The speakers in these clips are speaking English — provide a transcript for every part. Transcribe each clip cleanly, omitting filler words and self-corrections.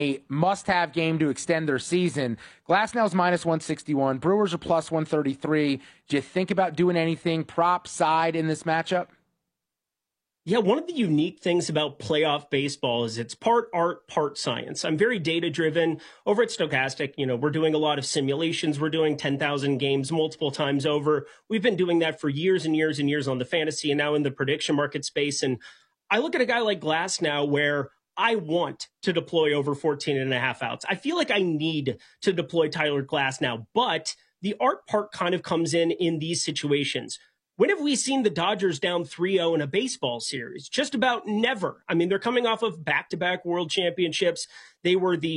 a must-have game to extend their season. Glasnow's minus 161. Brewers are plus 133. Do you think about doing anything prop side in this matchup? Yeah, one of the unique things about playoff baseball is it's part art, part science. I'm very data-driven. Over at Stokastic, we're doing a lot of simulations. We're doing 10,000 games multiple times over. We've been doing that for years and years and years on the fantasy and now in the prediction market space. And I look at a guy like Glasnow where I want to deploy over 14 and a half outs. I feel like I need to deploy Tyler Glasnow, but the art part kind of comes in these situations. When have we seen the Dodgers down 3-0 in a baseball series? Just about never. I mean, they're coming off of back-to-back world championships. They've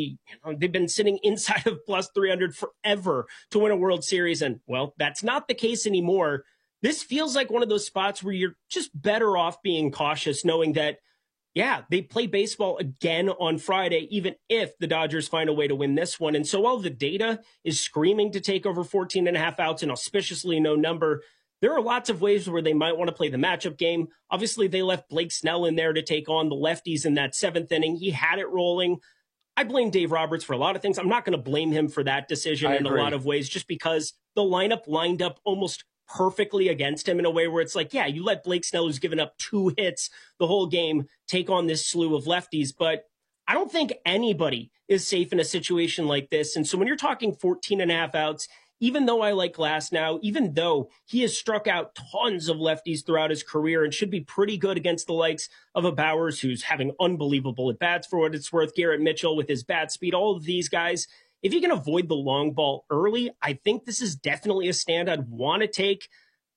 been sitting inside of plus 300 forever to win a World Series. And, well, that's not the case anymore. This feels like one of those spots where you're just better off being cautious, knowing that, yeah, they play baseball again on Friday, even if the Dodgers find a way to win this one. And so while the data is screaming to take over 14 and a half outs, an auspiciously no number, there are lots of ways where they might want to play the matchup game. Obviously, they left Blake Snell in there to take on the lefties in that seventh inning. He had it rolling. I blame Dave Roberts for a lot of things. I'm not going to blame him for that decision in a lot of ways, just because the lineup lined up almost perfectly against him in a way where it's like, yeah, you let Blake Snell, who's given up 2 hits the whole game, take on this slew of lefties. But I don't think anybody is safe in a situation like this. And so when you're talking 14 and a half outs, even though I like Glasnow, even though he has struck out tons of lefties throughout his career and should be pretty good against the likes of a Bowers, who's having unbelievable at-bats for what it's worth, Garrett Mitchell with his bat speed, all of these guys, if you can avoid the long ball early, I think this is definitely a stand I'd want to take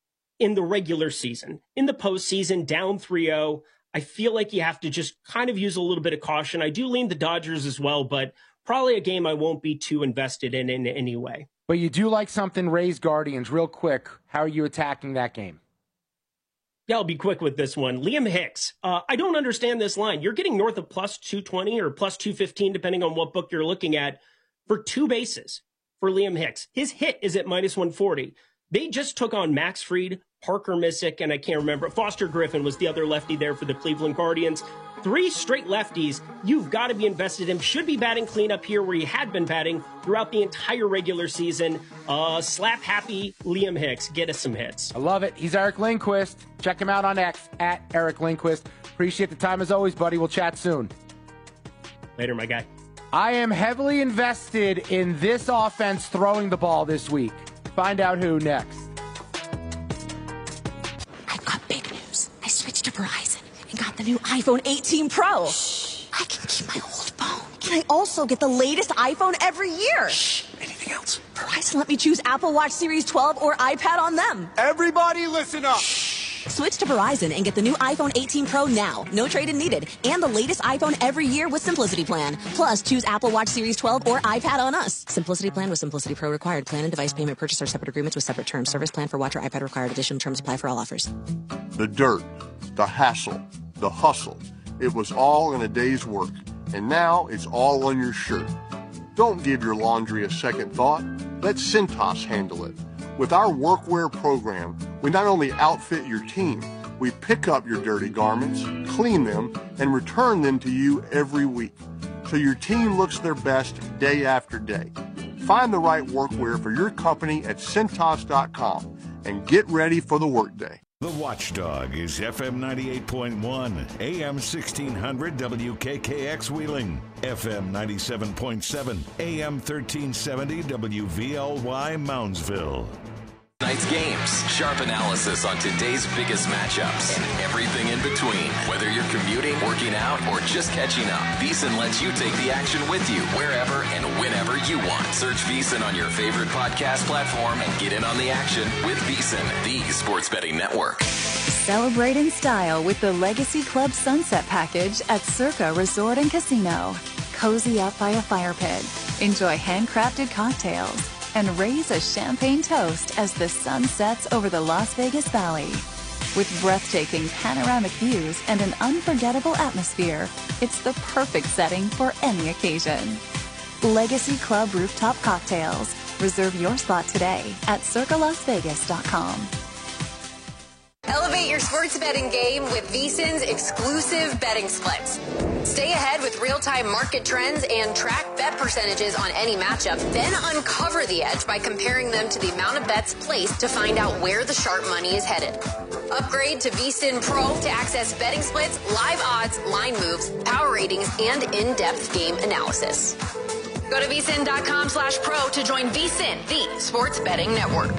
in the regular season. In the postseason, down 3-0, I feel like you have to just kind of use a little bit of caution. I do lean the Dodgers as well, but probably a game I won't be too invested in any way. But you do like something Rays Guardians. Real quick, how are you attacking that game? Yeah, I'll be quick with this one. Liam Hicks. I don't understand this line. You're getting north of plus 220 or plus 215, depending on what book you're looking at, for 2 bases for Liam Hicks. His hit is at minus 140. They just took on Max Fried, Parker Missick, and I can't remember. Foster Griffin was the other lefty there for the Cleveland Guardians. 3 straight lefties. You've got to be invested in. Should be batting cleanup here where he had been batting throughout the entire regular season. Slap happy Liam Hicks. Get us some hits. I love it. He's Eric Lindquist. Check him out on X at Eric Lindquist. Appreciate the time as always, buddy. We'll chat soon. Later, my guy. I am heavily invested in this offense throwing the ball this week. Find out who next. I've got big news. I switched to Verizon and got the new iPhone 18 Pro. Shh. I can keep my old phone. And I also get the latest iPhone every year. Shh. Anything else? Verizon let me choose Apple Watch Series 12 or iPad on them. Everybody listen up. Shh. Switch to Verizon and get the new iPhone 18 Pro now. No trade-in needed. And the latest iPhone every year with Simplicity Plan. Plus, choose Apple Watch Series 12 or iPad on us. Simplicity Plan with Simplicity Pro required. Plan and device payment purchase are separate agreements with separate terms. Service plan for watch or iPad required. Additional terms apply for all offers. The dirt, the hassle, the hustle. It was all in a day's work. And now it's all on your shirt. Don't give your laundry a second thought. Let Cintas handle it. With our workwear program, we not only outfit your team, we pick up your dirty garments, clean them, and return them to you every week, so your team looks their best day after day. Find the right workwear for your company at Cintas.com and get ready for the workday. The Watchdog is FM 98.1, AM 1600 WKKX Wheeling, FM 97.7, AM 1370 WVLY Moundsville. Tonight's games, sharp analysis on today's biggest matchups, and everything in between. Whether you're commuting, working out, or just catching up, VSiN lets you take the action with you wherever and whenever you want. Search VSiN on your favorite podcast platform and get in on the action with VSiN, the sports betting network. Celebrate in style with the Legacy Club Sunset Package at Circa Resort and Casino. Cozy up by a fire pit. Enjoy handcrafted cocktails. And raise a champagne toast as the sun sets over the Las Vegas Valley. With breathtaking panoramic views and an unforgettable atmosphere, it's the perfect setting for any occasion. Legacy Club Rooftop Cocktails. Reserve your spot today at circalasvegas.com. Elevate your sports betting game with VSiN's exclusive betting splits. Stay ahead with real-time market trends and track bet percentages on any matchup. Then uncover the edge by comparing them to the amount of bets placed to find out where the sharp money is headed. Upgrade to VSiN Pro to access betting splits, live odds, line moves, power ratings, and in-depth game analysis. Go to vsin.com/pro to join VSiN, the sports betting network.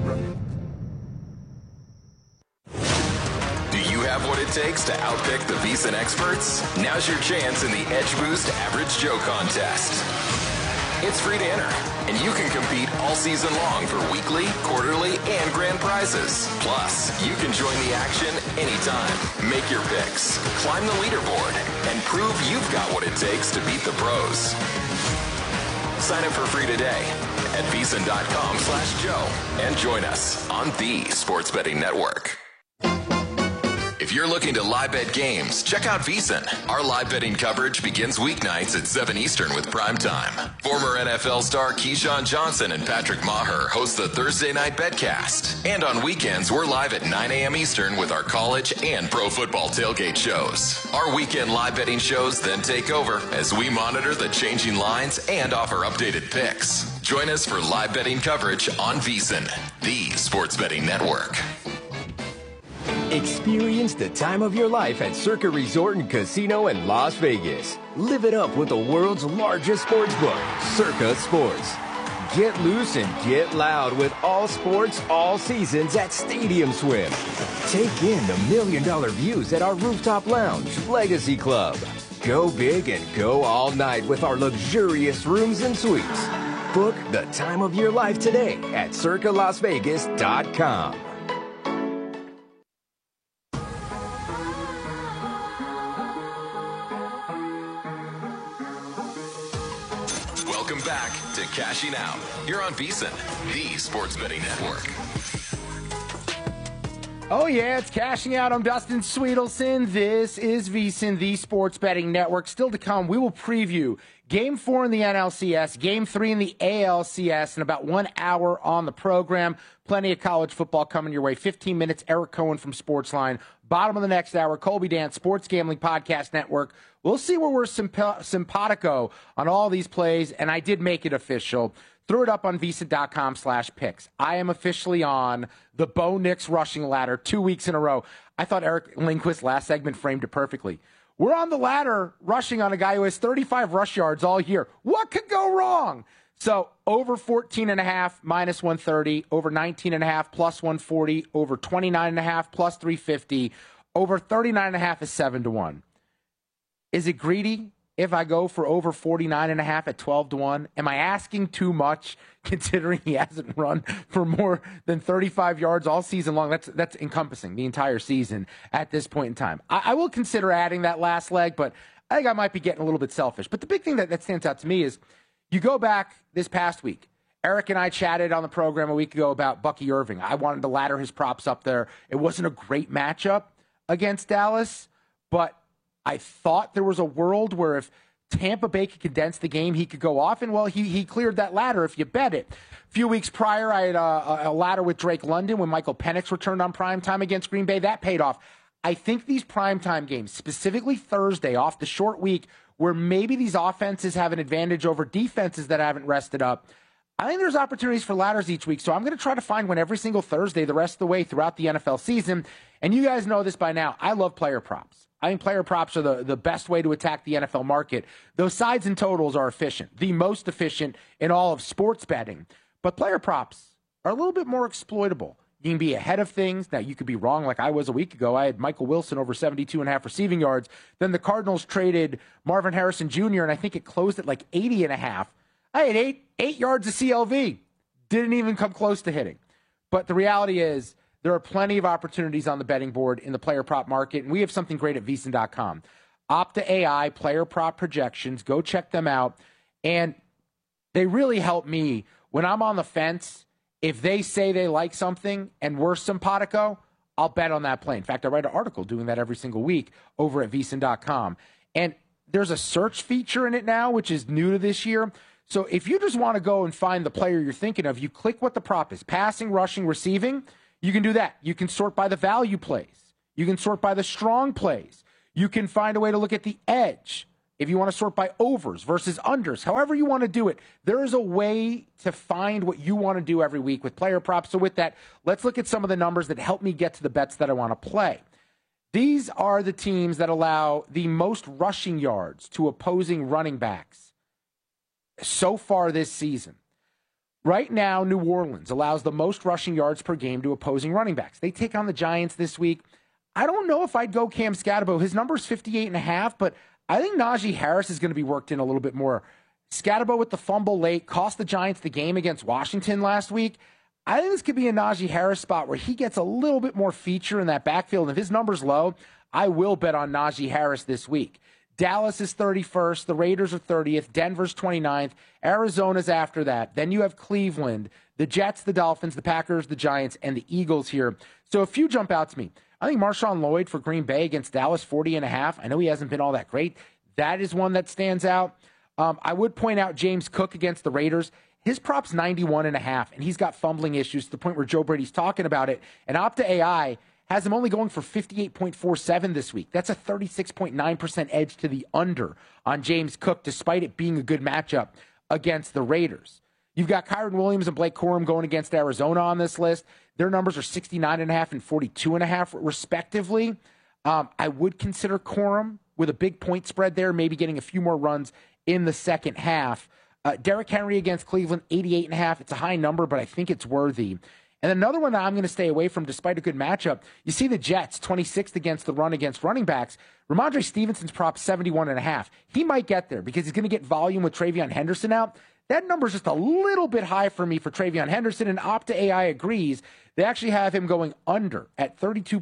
Do you have what it takes to outpick the VSiN experts? Now's your chance in the Edge Boost Average Joe contest. It's free to enter, and you can compete all season long for weekly, quarterly, and grand prizes. Plus, you can join the action anytime. Make your picks, climb the leaderboard, and prove you've got what it takes to beat the pros. Sign up for free today at vsin.com/Joe and join us on the Sports Betting Network. If you're looking to live bet games, check out VSiN. Our live betting coverage begins weeknights at 7 Eastern with Primetime. Former NFL star Keyshawn Johnson and Patrick Maher host the Thursday Night Betcast. And on weekends, we're live at 9 a.m. Eastern with our college and pro football tailgate shows. Our weekend live betting shows then take over as we monitor the changing lines and offer updated picks. Join us for live betting coverage on VSiN, the Sports Betting Network. Experience the time of your life at Circa Resort and Casino in Las Vegas. Live it up with the world's largest sports book, Circa Sports. Get loose and get loud with all sports, all seasons at Stadium Swim. Take in the $1 million views at our rooftop lounge, Legacy Club. Go big and go all night with our luxurious rooms and suites. Book the time of your life today at circalasvegas.com. Welcome back to Cashing Out. You're on VSiN, the Sports Betting Network. Oh, yeah, it's Cashing Out. I'm Dustin Sweetelson. This is VSiN, the Sports Betting Network. Still to come, we will preview Game 4 in the NLCS, Game 3 in the ALCS, in about 1 hour on the program. Plenty of college football coming your way. 15 minutes, Eric Cohen from Sportsline. Bottom of the next hour, Colby Dance, Sports Gambling Podcast Network. We'll see where we're simpatico on all these plays, and I did make it official. Threw it up on visa.com/picks. I am officially on the Bo Nix rushing ladder 2 weeks in a row. I thought Eric Lindquist's last segment framed it perfectly. We're on the ladder rushing on a guy who has 35 rush yards all year. What could go wrong? So over 14.5, minus 130, over 19.5, plus 140, over 29.5, plus 350, over 39.5 is 7-1. Is it greedy if I go for over 49.5 at 12-1? Am I asking too much considering he hasn't run for more than 35 yards all season long? That's encompassing the entire season at this point in time. I will consider adding that last leg, but I think I might be getting a little bit selfish. But the big thing that stands out to me is you go back this past week. Eric and I chatted on the program a week ago about Bucky Irving. I wanted to ladder his props up there. It wasn't a great matchup against Dallas, but I thought there was a world where if Tampa Bay could condense the game, he could go off, and, well, he cleared that ladder if you bet it. A few weeks prior, I had a ladder with Drake London when Michael Penix returned on primetime against Green Bay. That paid off. I think these primetime games, specifically Thursday off the short week, where maybe these offenses have an advantage over defenses that haven't rested up, I think there's opportunities for ladders each week. So I'm going to try to find one every single Thursday the rest of the way throughout the NFL season. And you guys know this by now. I love player props. I think player props are the best way to attack the NFL market. Those sides and totals are efficient, the most efficient in all of sports betting. But player props are a little bit more exploitable. You can be ahead of things. Now, you could be wrong like I was a week ago. I had Michael Wilson over 72.5 receiving yards. Then the Cardinals traded Marvin Harrison Jr., and I think it closed at like 80.5. I had eight yards of CLV. Didn't even come close to hitting. But the reality is, there are plenty of opportunities on the betting board in the player prop market, and we have something great at vsin.com. Opta AI player prop projections. Go check them out. And they really help me when I'm on the fence. If they say they like something and we're simpatico, I'll bet on that play. In fact, I write an article doing that every single week over at vsin.com. And there's a search feature in it now, which is new to this year. So if you just want to go and find the player you're thinking of, you click what the prop is, passing, rushing, receiving. You can do that. You can sort by the value plays. You can sort by the strong plays. You can find a way to look at the edge if you want to sort by overs versus unders. However you want to do it, there is a way to find what you want to do every week with player props. So with that, let's look at some of the numbers that help me get to the bets that I want to play. These are the teams that allow the most rushing yards to opposing running backs so far this season. Right now, New Orleans allows the most rushing yards per game to opposing running backs. They take on the Giants this week. I don't know if I'd go Cam Scatterbo. His number is 58.5, but I think Najee Harris is going to be worked in a little bit more. Scatterbo with the fumble late cost the Giants the game against Washington last week. I think this could be a Najee Harris spot where he gets a little bit more feature in that backfield. And if his number's low, I will bet on Najee Harris this week. Dallas is 31st. The Raiders are 30th. Denver's 29th. Arizona's after that. Then you have Cleveland, the Jets, the Dolphins, the Packers, the Giants, and the Eagles here. So a few jump out to me. I think Marshawn Lloyd for Green Bay against Dallas, 40.5. I know he hasn't been all that great. That is one that stands out. I would point out James Cook against the Raiders. His prop's 91.5, and he's got fumbling issues to the point where Joe Brady's talking about it. And Opta AI has him only going for 58.47 this week. That's a 36.9% edge to the under on James Cook, despite it being a good matchup against the Raiders. You've got Kyron Williams and Blake Corum going against Arizona on this list. Their numbers are 69.5 and 42.5, respectively. I would consider Corum with a big point spread there, maybe getting a few more runs in the second half. Derrick Henry against Cleveland, 88.5. It's a high number, but I think it's worthy. And another one that I'm going to stay away from despite a good matchup, you see the Jets, 26th against the run against running backs. Ramondre Stevenson's prop 71.5. He might get there because he's going to get volume with TreVeyon Henderson out. That number's just a little bit high for me for TreVeyon Henderson, and Opta AI agrees. They actually have him going under at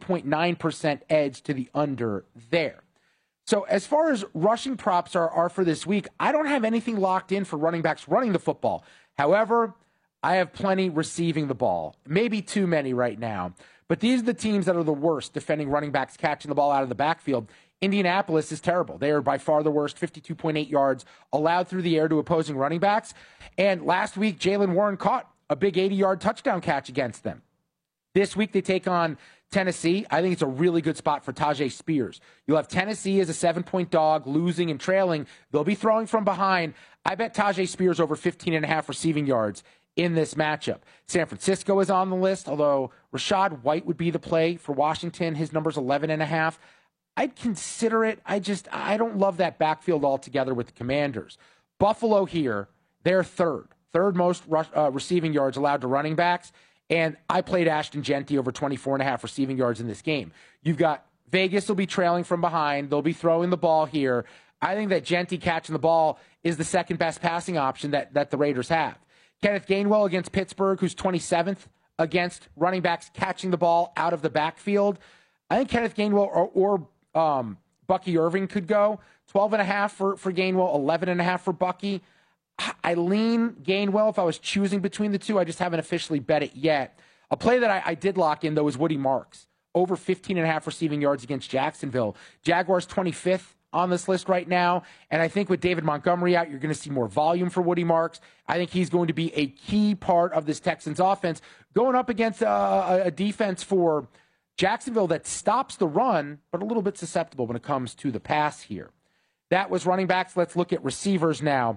32.9% edge to the under there. So as far as rushing props are for this week, I don't have anything locked in for running backs running the football. However, I have plenty receiving the ball. Maybe too many right now. But these are the teams that are the worst defending running backs catching the ball out of the backfield. Indianapolis is terrible. They are by far the worst, 52.8 yards allowed through the air to opposing running backs. And last week, Jaylen Warren caught a big 80-yard touchdown catch against them. This week, they take on Tennessee. I think it's a really good spot for Tajay Spears. You'll have Tennessee as a 7-point dog, losing and trailing. They'll be throwing from behind. I bet Tajay Spears over 15.5 receiving yards in this matchup. San Francisco is on the list, although Rachaad White would be the play for Washington. His number's 11.5. I'd consider it. I don't love that backfield altogether with the Commanders. Buffalo here, they're third most receiving yards allowed to running backs. And I played Ashton Genty over 24.5 receiving yards in this game. You've got Vegas will be trailing from behind. They'll be throwing the ball here. I think that Genty catching the ball is the second best passing option that the Raiders have. Kenneth Gainwell against Pittsburgh, who's 27th against running backs catching the ball out of the backfield. I think Kenneth Gainwell or Bucky Irving could go. 12.5 for Gainwell, 11.5 for Bucky. I lean Gainwell if I was choosing between the two. I just haven't officially bet it yet. A play that I did lock in, though, is Woody Marks. Over 15.5 receiving yards against Jacksonville. Jaguars 25th on this list right now. And I think with David Montgomery out, you're going to see more volume for Woody Marks. I think he's going to be a key part of this Texans offense going up against a defense for Jacksonville that stops the run, but a little bit susceptible when it comes to the pass here. That was running backs. Let's look at receivers now.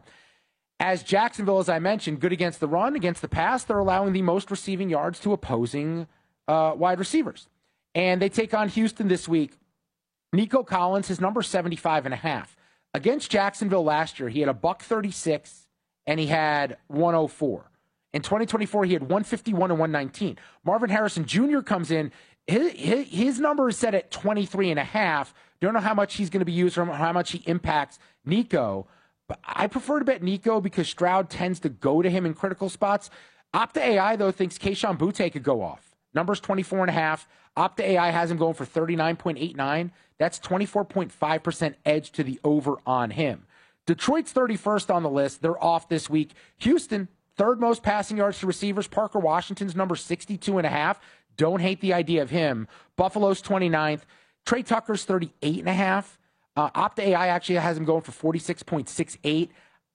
As Jacksonville, as I mentioned, good against the run, against the pass, they're allowing the most receiving yards to opposing wide receivers. And they take on Houston this week. Nico Collins, his number 75.5. Against Jacksonville last year, he had a $136 and he had 104. In 2024, he had 151 and 119. Marvin Harrison Jr. comes in. His number is set at 23.5. Don't know how much he's going to be used or how much he impacts Nico. But I prefer to bet Nico because Stroud tends to go to him in critical spots. Opta AI, though, thinks Kayshon Boutte could go off. Number's 24.5. Opta AI has him going for 39.89. That's 24.5% edge to the over on him. Detroit's 31st on the list. They're off this week. Houston, third most passing yards to receivers. Parker Washington's number 62.5. Don't hate the idea of him. Buffalo's 29th. Trey Tucker's 38.5. Opta AI actually has him going for 46.68.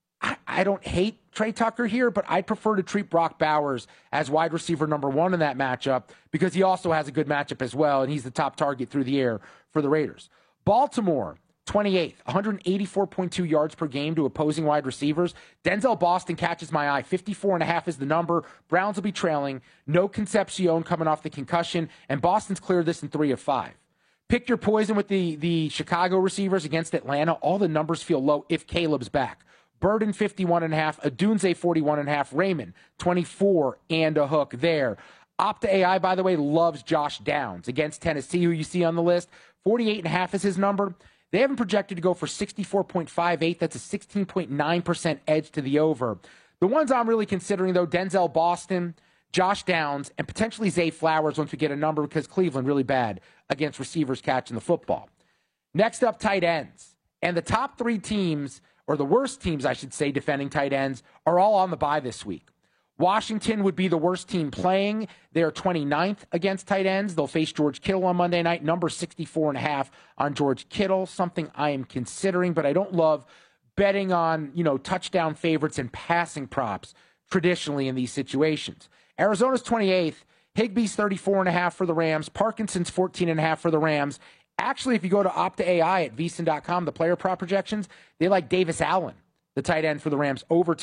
I don't hate Trey Tucker here, but I prefer to treat Brock Bowers as wide receiver number 1 in that matchup because he also has a good matchup as well, and he's the top target through the air for the Raiders. Baltimore, 28th, 184.2 yards per game to opposing wide receivers. Denzel Boston catches my eye. 54.5 is the number. Browns will be trailing. No Concepcion coming off the concussion, and Boston's cleared this in 3 of 5. Pick your poison with the Chicago receivers against Atlanta. All the numbers feel low if Caleb's back. Burden, 51.5. Adunze, 41.5. Raymond, 24 and a hook there. Opta AI, by the way, loves Josh Downs against Tennessee, who you see on the list. 48.5 is his number. They haven't projected to go for 64.58. That's a 16.9% edge to the over. The ones I'm really considering, though, Denzel Boston, Josh Downs, and potentially Zay Flowers once we get a number, because Cleveland really bad against receivers catching the football. Next up, tight ends. And the top 3 teams, or the worst teams, I should say, defending tight ends, are all on the bye this week. Washington would be the worst team playing. They are 29th against tight ends. They'll face George Kittle on Monday night, number 64.5 on George Kittle, something I am considering, but I don't love betting on, touchdown favorites and passing props traditionally in these situations. Arizona's 28th. Higbee's 34.5 for the Rams. Parkinson's 14.5 for the Rams. Actually, if you go to Opta AI at VSiN.com, the player prop projections, they like Davis Allen, the tight end for the Rams, over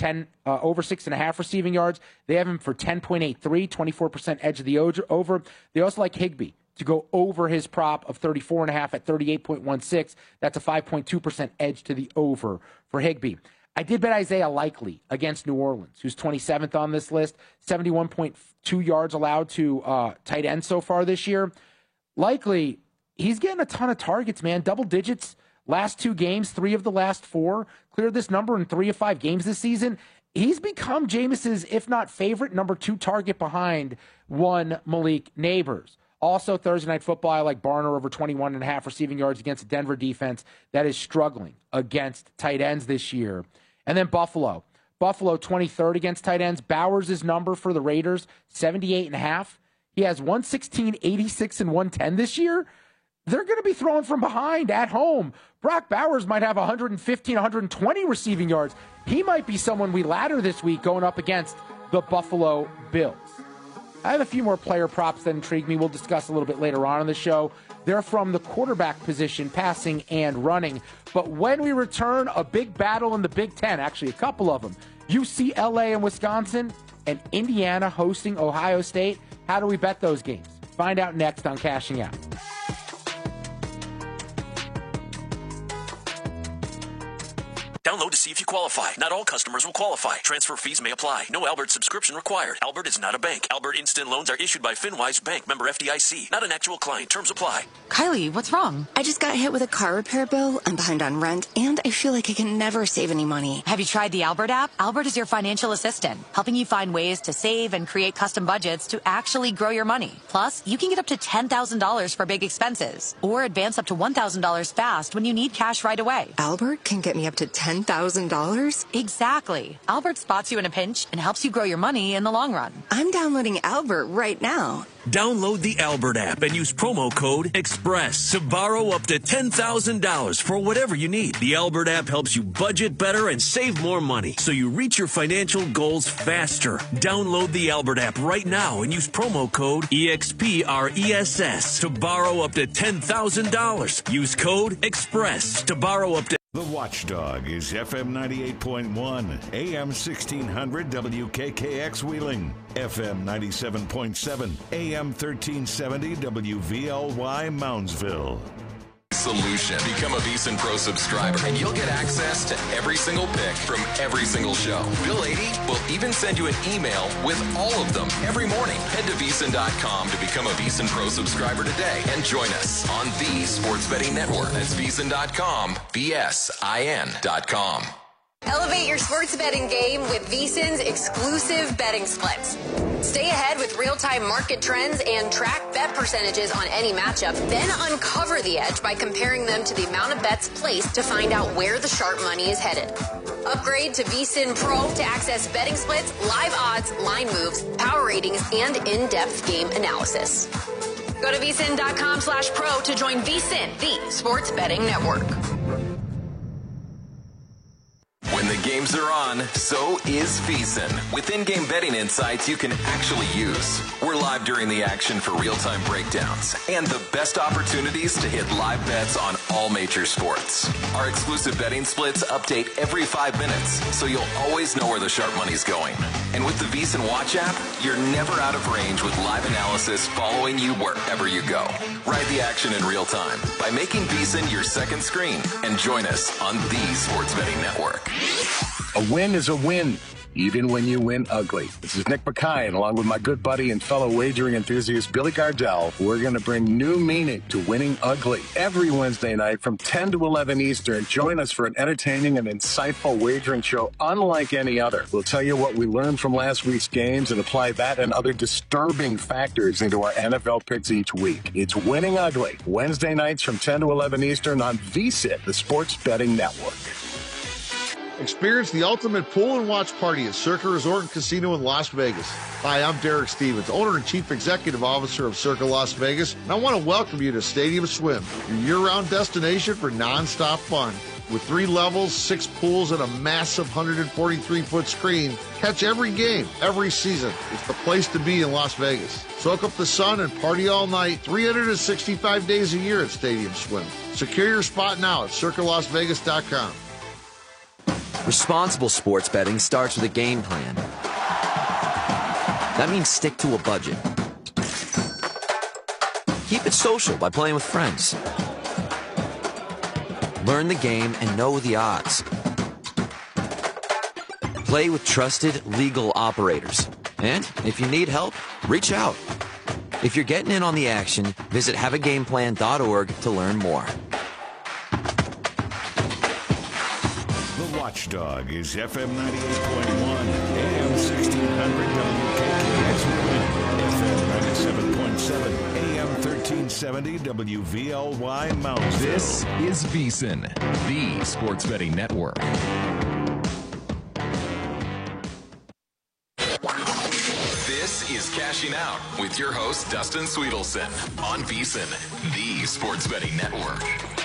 6.5 receiving yards. They have him for 10.83, 24% edge of the over. They also like Higbee to go over his prop of 34.5 at 38.16. That's a 5.2% edge to the over for Higbee. I did bet Isaiah Likely against New Orleans, who's 27th on this list, 71.2 yards allowed to tight end so far this year. Likely, he's getting a ton of targets, man. Double digits last 2 games, 3 of the last 4. Cleared this number in 3 of 5 games this season. He's become Jameis's, if not favorite, number 2 target behind one Malik Neighbors. Also, Thursday Night Football, I like Barner over 21.5 receiving yards against a Denver defense that is struggling against tight ends this year. And then Buffalo. Buffalo 23rd against tight ends. Bowers' number for the Raiders, 78.5. He has 116, 86, and 110 this year. They're going to be throwing from behind at home. Brock Bowers might have 115, 120 receiving yards. He might be someone we ladder this week going up against the Buffalo Bills. I have a few more player props that intrigue me. We'll discuss a little bit later on in the show. They're from the quarterback position, passing and running. But when we return, a big battle in the Big Ten, actually a couple of them. UCLA and Wisconsin, and Indiana hosting Ohio State. How do we bet those games? Find out next on Cashing Out. Download to see if you qualify. Not all customers will qualify. Transfer fees may apply. No Albert subscription required. Albert is not a bank. Albert Instant Loans are issued by FinWise Bank, member FDIC. Not an actual client. Terms apply. Kylie, what's wrong? I just got hit with a car repair bill. I'm behind on rent, and I feel like I can never save any money. Have you tried the Albert app? Albert is your financial assistant, helping you find ways to save and create custom budgets to actually grow your money. Plus, you can get up to $10,000 for big expenses, or advance up to $1,000 fast when you need cash right away. Albert can get me up to $10,000? Exactly. Albert spots you in a pinch and helps you grow your money in the long run. I'm downloading Albert right now. Download the Albert app and use promo code EXPRESS to borrow up to $10,000 for whatever you need. The Albert app helps you budget better and save more money so you reach your financial goals faster. Download the Albert app right now and use promo code EXPRESS to borrow up to $10,000. Use code EXPRESS to borrow up to... The Watchdog is FM 98.1, AM 1600 WKKX Wheeling, FM 97.7, AM 1370 WVLY Moundsville. Solution. Become a VSiN Pro subscriber and you'll get access to every single pick from every single show. Bill 80 will even send you an email with all of them every morning. Head to VSiN.com to become a VSiN Pro subscriber today and join us on the Sports Betting Network. That's VSiN.com, VSIN.com. Elevate your sports betting game with VSiN's exclusive betting splits. Stay ahead with real-time market trends and track bet percentages on any matchup, then uncover the edge by comparing them to the amount of bets placed to find out where the sharp money is headed. Upgrade to VSiN Pro to access betting splits, live odds, line moves, power ratings, and in-depth game analysis. Go to VSiN.com/pro to join VSiN, the sports betting network. When the game games are on, so is VSiN, with in-game betting insights you can actually use. We're live during the action for real-time breakdowns and the best opportunities to hit live bets on all major sports. Our exclusive betting splits update every 5 minutes, so you'll always know where the sharp money's going. And with the VSiN Watch app, you're never out of range with live analysis following you wherever you go. Ride the action in real time by making VSiN your second screen and join us on the Sports Betting Network. A win is a win, even when you win ugly. This is Nick Mackay, and along with my good buddy and fellow wagering enthusiast Billy Gardell, we're going to bring new meaning to winning ugly. Every Wednesday night from 10 to 11 Eastern, join us for an entertaining and insightful wagering show unlike any other. We'll tell you what we learned from last week's games and apply that and other disturbing factors into our NFL picks each week. It's Winning Ugly, Wednesday nights from 10 to 11 Eastern on VSiN, the Sports Betting Network. Experience the ultimate pool and watch party at Circa Resort and Casino in Las Vegas. Hi, I'm Derek Stevens, owner and chief executive officer of Circa Las Vegas, and I want to welcome you to Stadium Swim, your year-round destination for non-stop fun. With 3 levels, 6 pools, and a massive 143-foot screen, catch every game, every season. It's the place to be in Las Vegas. Soak up the sun and party all night, 365 days a year at Stadium Swim. Secure your spot now at CircaLasVegas.com. Responsible sports betting starts with a game plan. That means stick to a budget. Keep it social by playing with friends. Learn the game and know the odds. Play with trusted legal operators. And if you need help, reach out. If you're getting in on the action, visit haveagameplan.org to learn more. Watchdog is FM 98.1, AM 1600 WKKX, FM 97.7, AM 1370 WVLY Mountain. This is VSiN, the Sports Betting Network. This is Cashing Out with your host, Dustin Sweetelson, on VSiN, the Sports Betting Network.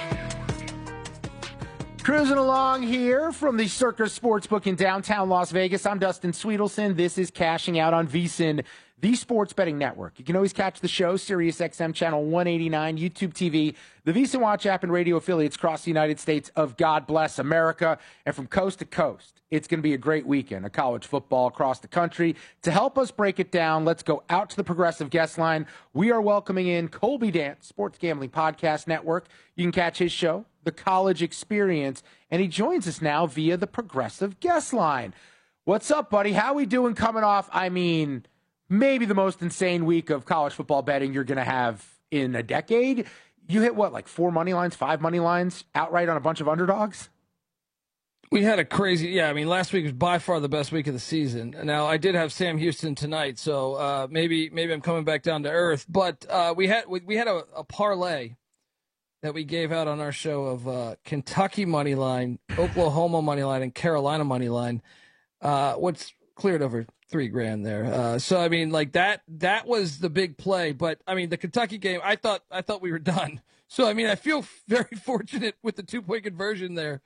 Cruising along here from the Circa Sportsbook in downtown Las Vegas. I'm Dustin Sweetelson. This is Cashing Out on VSiN, the Sports Betting Network. You can always catch the show, Sirius XM Channel 189, YouTube TV, the VSiN Watch app, and radio affiliates across the United States of God Bless America. And from coast to coast, it's going to be a great weekend of college football across the country. To help us break it down, let's go out to the Progressive Guest Line. We are welcoming in Colby Dant, Sports Gambling Podcast Network. You can catch his show, The College Experience, and he joins us now via the Progressive Guest Line. What's up, buddy? How we doing coming off, maybe the most insane week of college football betting you're going to have in a decade? You hit what, like 4 money lines, 5 money lines outright on a bunch of underdogs? We had a crazy, last week was by far the best week of the season. Now, I did have Sam Houston tonight, so maybe I'm coming back down to earth. But we had a parlay that we gave out on our show of Kentucky money line, Oklahoma money line, and Carolina money line. What's cleared over $3,000 there. That was the big play. But the Kentucky game, I thought we were done. So I feel very fortunate with the 2-point conversion there.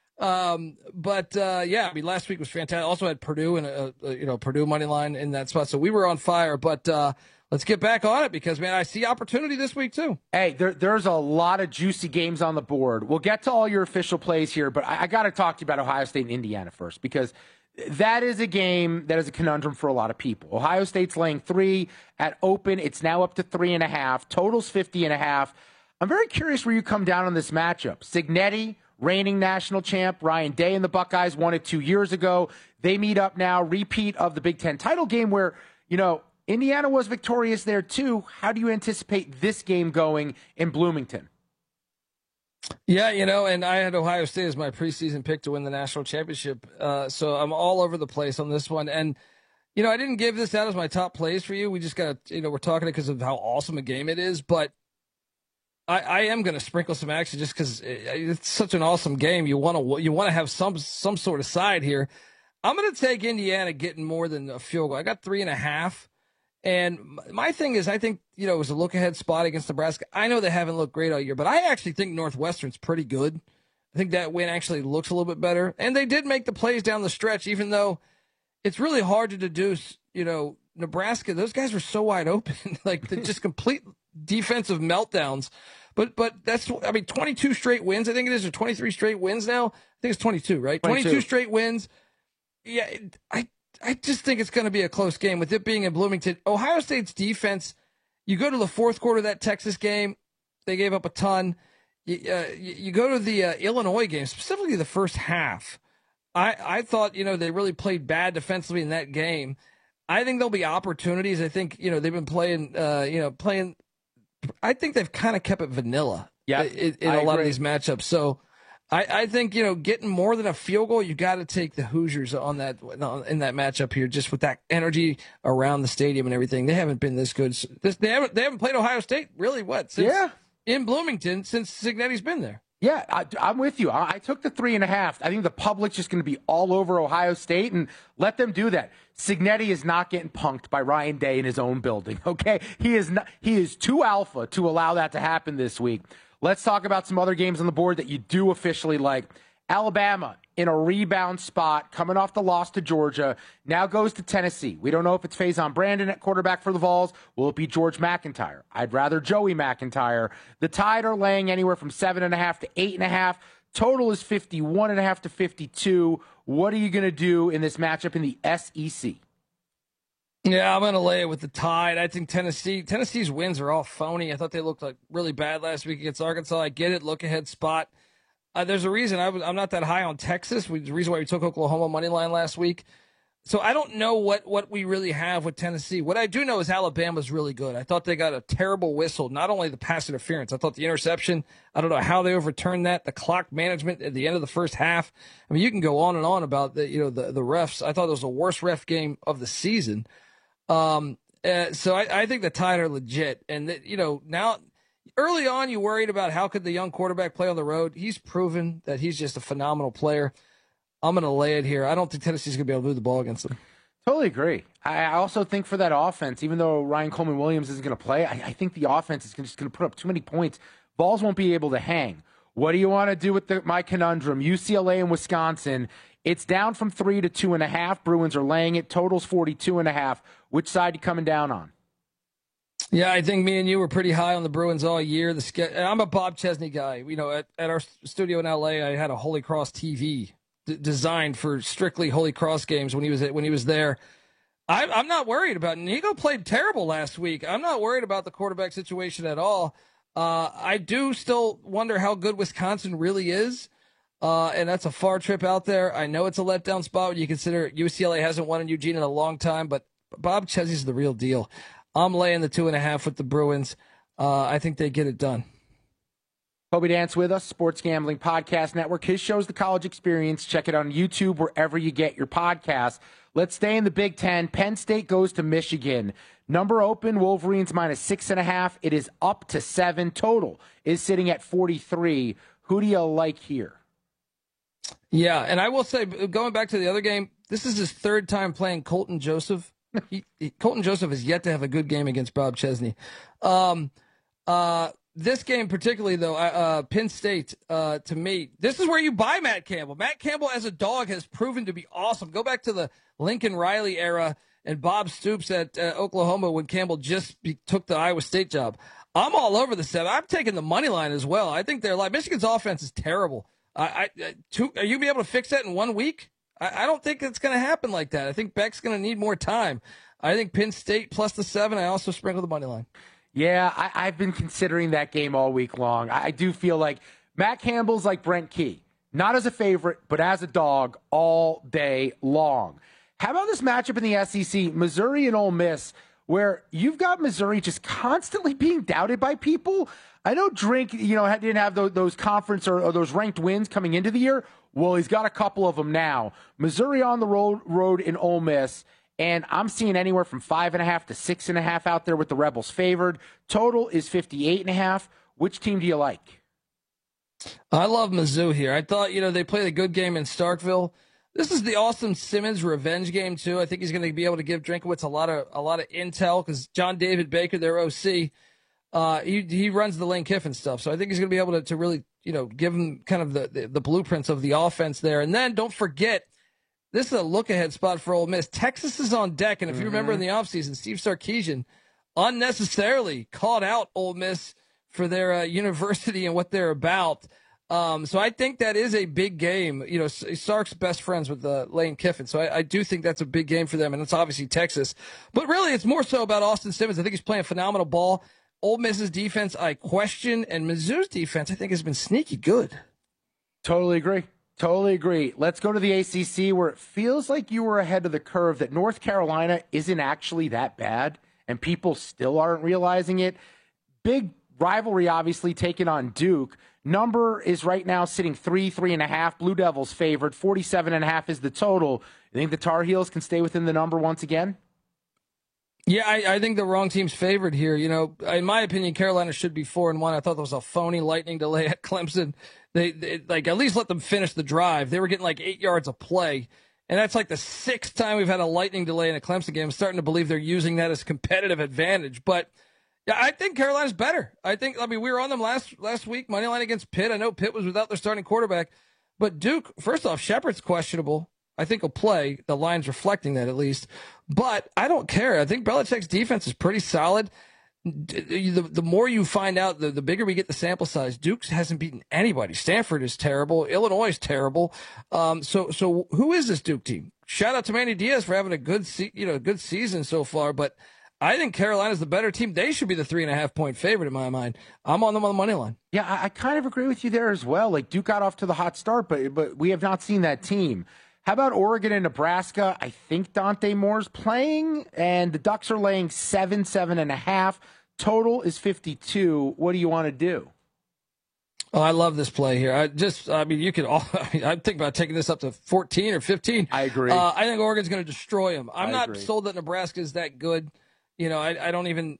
Last week was fantastic. Also had Purdue and Purdue money line in that spot. So we were on fire. But let's get back on it because, man, I see opportunity this week, too. Hey, there's a lot of juicy games on the board. We'll get to all your official plays here, but I got to talk to you about Ohio State and Indiana first because that is a game that is a conundrum for a lot of people. Ohio State's laying 3 at open. It's now up to 3.5. Total's 50.5. I'm very curious where you come down on this matchup. Cignetti, reigning national champ, Ryan Day and the Buckeyes won it 2 years ago. They meet up now, repeat of the Big Ten title game where, Indiana was victorious there too. How do you anticipate this game going in Bloomington? Yeah, and I had Ohio State as my preseason pick to win the national championship. So I'm all over the place on this one. And, I didn't give this out as my top plays for you. We just got to, we're talking because of how awesome a game it is. But I am going to sprinkle some action just because it's such an awesome game. You want to have some sort of side here. I'm going to take Indiana getting more than a field goal. I got 3.5. And my thing is, I think, it was a look-ahead spot against Nebraska. I know they haven't looked great all year, but I actually think Northwestern's pretty good. I think that win actually looks a little bit better. And they did make the plays down the stretch, even though it's really hard to deduce, Nebraska, those guys were so wide open, like just complete defensive meltdowns. But that's, 22 straight wins, I think it is, or 23 straight wins now. I think it's 22, right? 22 straight wins. Yeah, I just think it's going to be a close game with it being in Bloomington. Ohio State's defense, you go to the fourth quarter of that Texas game, they gave up a ton. You go to the Illinois game, specifically the first half. I thought, they really played bad defensively in that game. I think there'll be opportunities. I think, they've been playing. I think they've kind of kept it vanilla in a lot of these matchups. So I think, getting more than a field goal, you got to take the Hoosiers in that matchup here, just with that energy around the stadium and everything. They haven't been this good. They haven't played Ohio State really in Bloomington since Cignetti's been there. Yeah, I'm with you. I took the 3.5. I think the public's just going to be all over Ohio State, and let them do that. Cignetti is not getting punked by Ryan Day in his own building, okay? He is too alpha to allow that to happen this week. Let's talk about some other games on the board that you do officially like. Alabama in a rebound spot, coming off the loss to Georgia, now goes to Tennessee. We don't know if it's Faison Brandon at quarterback for the Vols. Will it be George McIntyre? I'd rather Joey McIntyre. The Tide are laying anywhere from 7.5 to 8.5. Total is 51.5 to 52. What are you going to do in this matchup in the SEC? Yeah, I'm going to lay it with the Tide. I think Tennessee's wins are all phony. I thought they looked like really bad last week against Arkansas. I get it, look ahead spot. There's a reason I'm not that high on Texas. The reason why we took Oklahoma money line last week. So I don't know what we really have with Tennessee. What I do know is Alabama's really good. I thought they got a terrible whistle. Not only the pass interference, I thought the interception, I don't know how they overturned that. The clock management at the end of the first half. I mean, you can go on and on about the refs. I thought it was the worst ref game of the season. So I think the Tide are legit. And now early on, you worried about how could the young quarterback play on the road. He's proven that he's just a phenomenal player. I'm going to lay it here. I don't think Tennessee's going to be able to move the ball against them. Totally agree. I also think for that offense, even though Ryan Coleman Williams isn't going to play, I think the offense is just going to put up too many points. Balls won't be able to hang. What do you want to do with my conundrum? UCLA and Wisconsin. It's down from 3 to 2.5. Bruins are laying it. Total's 42.5. Which side are you coming down on? Yeah, I think me and you were pretty high on the Bruins all year. I'm a Bob Chesney guy. At our studio in LA, I had a Holy Cross TV designed for strictly Holy Cross games when he was there. I'm not worried about it. Nico played terrible last week. I'm not worried about the quarterback situation at all. I do still wonder how good Wisconsin really is. And that's a far trip out there. I know it's a letdown spot when you consider UCLA hasn't won in Eugene in a long time, but Bob Chesney's the real deal. I'm laying the 2.5 with the Bruins. I think they get it done. Kobe Dance with us, Sports Gambling Podcast Network. His show's The College Experience. Check it on YouTube, wherever you get your podcasts. Let's stay in the Big Ten. Penn State goes to Michigan. Number open, Wolverines -6.5. It is up to 7. Total is sitting at 43. Who do you like here? Yeah, and I will say, going back to the other game, this is his third time playing Colton Joseph. Colton Joseph has yet to have a good game against Bob Chesney. This game particularly, though, Penn State, to me, this is where you buy Matt Campbell. Matt Campbell as a dog has proven to be awesome. Go back to the Lincoln Riley era and Bob Stoops at Oklahoma when Campbell just took the Iowa State job. I'm all over the 7. I'm taking the money line as well. I think they're like Michigan's offense is terrible. Are you going to be able to fix that in 1 week? I don't think it's going to happen like that. I think Beck's going to need more time. I think Penn State plus the 7. I also sprinkle the money line. Yeah, I've been considering that game all week long. I do feel like Matt Campbell's like Brent Key. Not as a favorite, but as a dog all day long. How about this matchup in the SEC, Missouri and Ole Miss, where you've got Missouri just constantly being doubted by people? I know Drink, didn't have those conference or those ranked wins coming into the year. Well, he's got a couple of them now. Missouri on the road in Ole Miss. And I'm seeing anywhere from 5.5 to 6.5 out there with the Rebels favored. Total is 58.5. Which team do you like? I love Mizzou here. I thought, they played a good game in Starkville. This is the Austin Simmons revenge game too. I think he's going to be able to give Drinkowitz a lot of intel because John David Baker, their OC, he runs the Lane Kiffin stuff. So I think he's going to be able to really, give them kind of the blueprints of the offense there. And then don't forget, this is a look-ahead spot for Ole Miss. Texas is on deck, and if you remember in the offseason, Steve Sarkisian unnecessarily called out Ole Miss for their university and what they're about. So I think that is a big game. Sark's best friends with Lane Kiffin, so I do think that's a big game for them, and it's obviously Texas. But really, it's more so about Austin Simmons. I think he's playing phenomenal ball. Ole Miss's defense, I question, and Mizzou's defense, I think, has been sneaky good. Totally agree. Let's go to the ACC, where it feels like you were ahead of the curve, that North Carolina isn't actually that bad, and people still aren't realizing it. Big rivalry, obviously, taking on Duke. Number is right now sitting 3.5. Blue Devils favored. 47.5 is the total. You think the Tar Heels can stay within the number once again? Yeah, I think the wrong team's favored here. In my opinion, Carolina should be 4-1. I thought that was a phony lightning delay at Clemson. They at least let them finish the drive. They were getting 8 yards of play. And that's the 6th time we've had a lightning delay in a Clemson game. I'm starting to believe they're using that as competitive advantage. But yeah, I think Carolina's better. We were on them last week, money line against Pitt. I know Pitt was without their starting quarterback. But Duke, first off, Shepard's questionable. I think he'll play. The line's reflecting that at least. But I don't care. I think Belichick's defense is pretty solid. The more you find out, the bigger we get the sample size. Duke hasn't beaten anybody. Stanford is terrible. Illinois is terrible. So who is this Duke team? Shout out to Manny Diaz for having a good season so far. But I think Carolina's the better team. They should be the 3.5-point favorite in my mind. I'm on them on the money line. Yeah, I kind of agree with you there as well. Duke got off to the hot start, but we have not seen that team. How about Oregon and Nebraska? I think Dante Moore's playing, and the Ducks are laying 7.5. Total is 52. What do you want to do? Oh, I love this play here. I'm thinking about taking this up to 14 or 15. I agree. I think Oregon's going to destroy them. I'm not sold that Nebraska is that good. I don't even,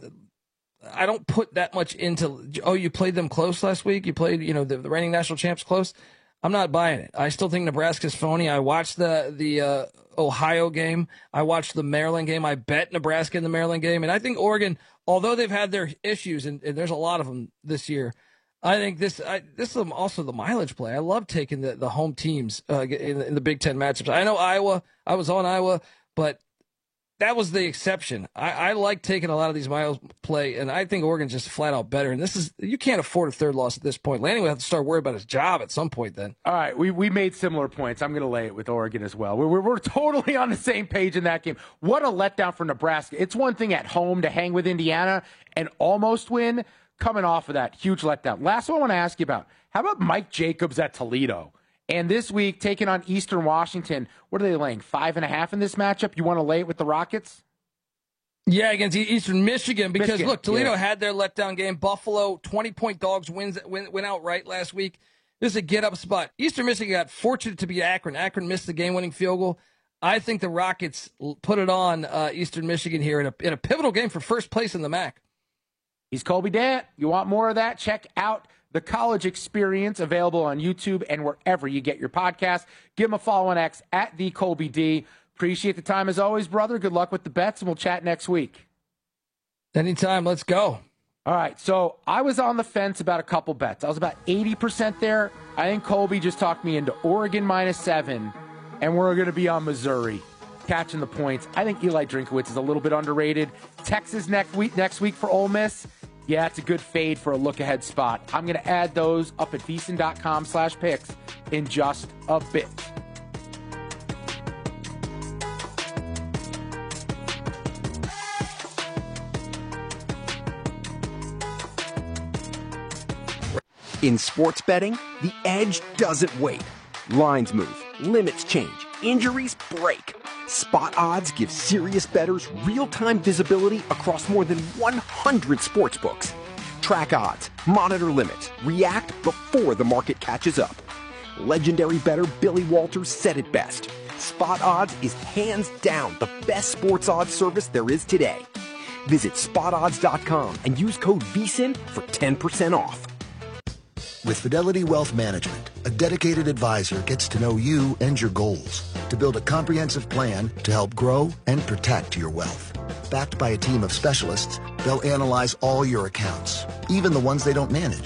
I don't put that much into, you played them close last week. You played, the reigning national champs close. I'm not buying it. I still think Nebraska's phony. I watched the Ohio game. I watched the Maryland game. I bet Nebraska in the Maryland game. And I think Oregon, although they've had their issues, and there's a lot of them this year, I think this is also the mileage play. I love taking the home teams in the Big Ten matchups. I know Iowa. I was on Iowa, but that was the exception. I like taking a lot of these miles play, and I think Oregon's just flat out better. And you can't afford a third loss at this point. Lanning would have to start worrying about his job at some point then. All right, we made similar points. I'm going to lay it with Oregon as well. We're totally on the same page in that game. What a letdown for Nebraska. It's one thing at home to hang with Indiana and almost win. Coming off of that, huge letdown. Last one I want to ask you about. How about Mike Jacobs at Toledo? And this week, taking on Eastern Washington, what are they laying? 5.5 in this matchup? You want to lay it with the Rockets? Yeah, against Eastern Michigan. Because, look, Toledo had their letdown game. Buffalo, 20-point dogs, went outright last week. This is a get-up spot. Eastern Michigan got fortunate to beat Akron. Akron missed the game-winning field goal. I think the Rockets put it on Eastern Michigan here in a pivotal game for first place in the MAC. He's Colby Dant. You want more of that? Check out The College Experience, available on YouTube and wherever you get your podcast. Give him a follow on X at @TheColbyD. Appreciate the time as always, brother. Good luck with the bets, and we'll chat next week. Anytime. Let's go. All right, so I was on the fence about a couple bets. I was about 80% there. I think Colby just talked me into Oregon -7, and we're going to be on Missouri, catching the points. I think Eli Drinkowitz is a little bit underrated. Texas next week for Ole Miss. Yeah, it's a good fade for a look-ahead spot. I'm going to add those up at VSiN.com/picks in just a bit. In sports betting, the edge doesn't wait. Lines move, limits change, injuries break. Spot Odds gives serious bettors real-time visibility across more than 100 sportsbooks. Track odds, monitor limits, react before the market catches up. Legendary bettor Billy Walters said it best. Spot Odds is hands down the best sports odds service there is today. Visit SpotOdds.com and use code VSiN for 10% off. With Fidelity Wealth Management, a dedicated advisor gets to know you and your goals to build a comprehensive plan to help grow and protect your wealth. Backed by a team of specialists, they'll analyze all your accounts, even the ones they don't manage, to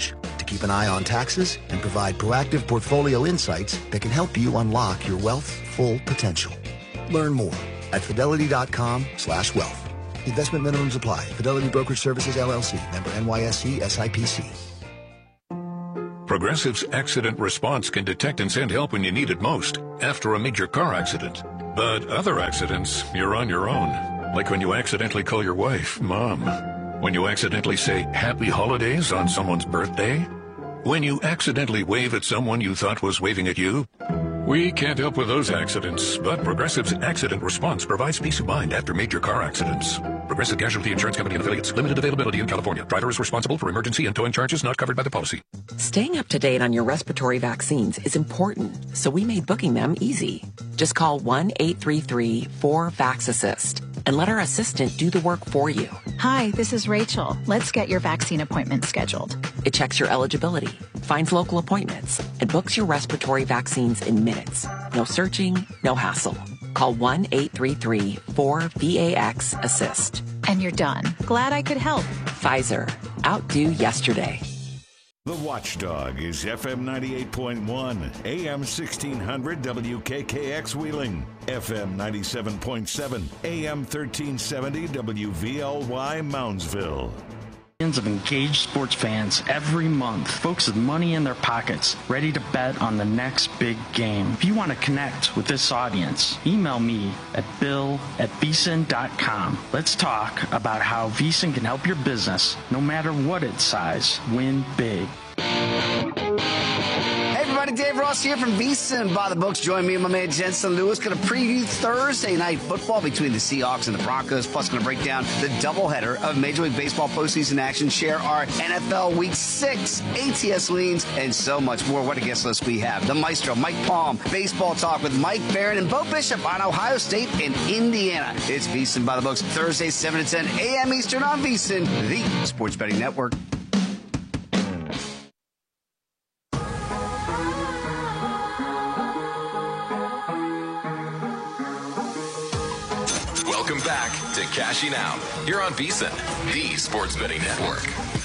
keep an eye on taxes and provide proactive portfolio insights that can help you unlock your wealth's full potential. Learn more at fidelity.com/wealth. Investment minimums apply. Fidelity Brokerage Services, LLC. Member NYSE SIPC. Progressive's accident response can detect and send help when you need it most after a major car accident. But other accidents, you're on your own. Like when you accidentally call your wife Mom. When you accidentally say Happy Holidays on someone's birthday. When you accidentally wave at someone you thought was waving at you. We can't help with those accidents, but Progressive's accident response provides peace of mind after major car accidents. Progressive Casualty Insurance Company and Affiliates. Limited availability in California. Driver is responsible for emergency and towing charges not covered by the policy. Staying up to date on your respiratory vaccines is important, so we made booking them easy. Just call 1-833-4VAX-ASSIST and let our assistant do the work for you. Hi, this is Rachel. Let's get your vaccine appointment scheduled. It checks your eligibility, finds local appointments, and books your respiratory vaccines in minutes. No searching, no hassle. Call 1-833-4VAX-ASSIST. And you're done. Glad I could help. Pfizer. Outdo yesterday. The Watchdog is FM 98.1, AM 1600 WKKX Wheeling, FM 97.7, AM 1370 WVLY Moundsville. Millions of engaged sports fans every month, folks with money in their pockets, ready to bet on the next big game. If you want to connect with this audience, email me at bill@vsin.com. Let's talk about how VSiN can help your business, no matter what its size, win big. Hey everybody, Dave Ross here from VSiN by the Books. Join me and my man Jensen Lewis. Going to preview Thursday night football between the Seahawks and the Broncos. Plus, going to break down the doubleheader of Major League Baseball postseason action. Share our NFL Week 6 ATS leans and so much more. What a guest list we have. The Maestro, Mike Palm, Baseball Talk with Mike Barron and Bo Bishop on Ohio State and Indiana. It's VSiN by the Books, Thursday 7 to 10 a.m. Eastern on VSiN, the Sports Betting Network. Welcome back to Cashing Out. You're on VSiN, the Sports Betting Network.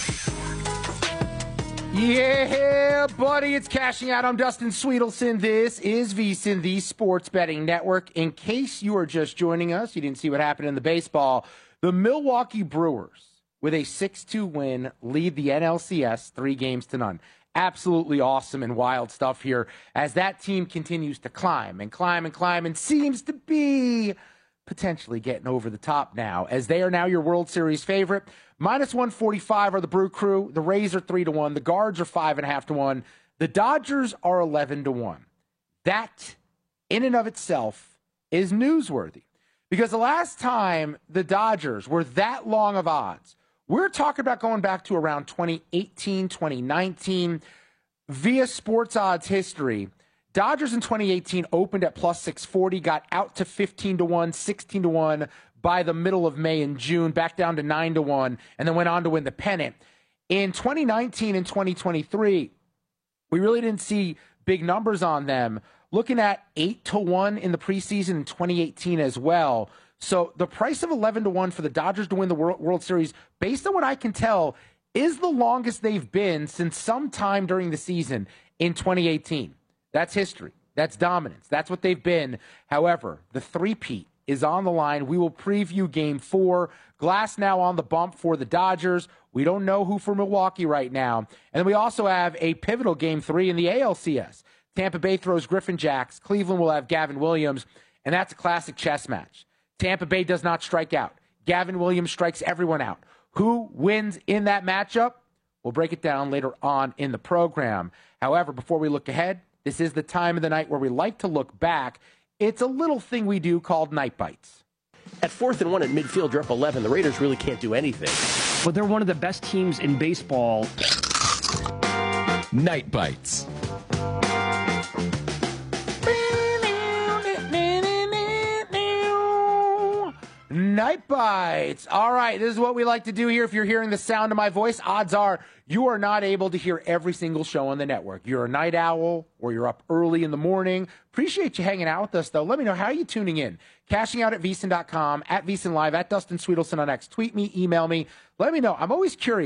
Yeah, buddy, it's Cashing Out. I'm Dustin Sweetelson. This is VSiN, the Sports Betting Network. In case you are just joining us, you didn't see what happened in the baseball, the Milwaukee Brewers, with a 6-2 win, lead the NLCS 3-0. Absolutely awesome and wild stuff here as that team continues to climb and climb and climb and seems to be potentially getting over the top now, as they are now your World Series favorite. Minus 145 are the Brew Crew. The Rays are 3-1. The Guards are 5.5-1. The Dodgers are 11-1. That, in and of itself, is newsworthy. Because the last time the Dodgers were that long of odds, we're talking about going back to around 2018, 2019. Via sports odds history, Dodgers in 2018 opened at plus 640, got out to 15-1, 16-1 by the middle of May and June, back down to 9-1, and then went on to win the pennant. In 2019 and 2023, we really didn't see big numbers on them. Looking at 8-1 in the preseason in 2018 as well. So the price of 11-1 for the Dodgers to win the World Series, based on what I can tell, is the longest they've been since sometime during the season in 2018. That's history. That's dominance. That's what they've been. However, the three-peat is on the line. We will preview Game 4. Glass now on the bump for the Dodgers. We don't know who for Milwaukee right now. And then we also have a pivotal Game 3 in the ALCS. Tampa Bay throws Griffin Jacks. Cleveland will have Gavin Williams. And that's a classic chess match. Tampa Bay does not strike out. Gavin Williams strikes everyone out. Who wins in that matchup? We'll break it down later on in the program. However, before we look ahead, this is the time of the night where we like to look back. It's a little thing we do called Night Bites. At 4th and 1 at midfield, you're up 11. The Raiders really can't do anything. But they're one of the best teams in baseball. Night Bites. Night Bites. All right, this is what we like to do here. If you're hearing the sound of my voice, odds are you are not able to hear every single show on the network. You're a night owl or you're up early in the morning. Appreciate you hanging out with us, though. Let me know, how are you tuning in? Cashing out at VSiN.com, at VSiN Live, at Dustin Sweetelson on X. Tweet me, email me. Let me know. I'm always curious.